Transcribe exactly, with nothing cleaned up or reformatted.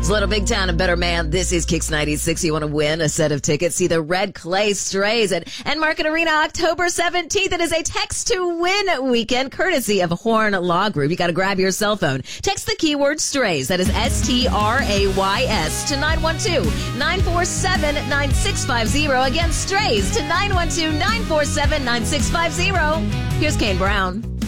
Little Big Town and Better Man. This is Kicks ninety-six. You want to win a set of tickets? See the Red Clay Strays at Enmarket Arena October seventeenth. It is a text to win weekend courtesy of Horn Law Group. You got to grab your cell phone. Text the keyword strays. That is S T R A Y S to nine one two, nine four seven, nine six five zero. Again, strays to nine one two, nine four seven, nine six five zero. Here's Kane Brown.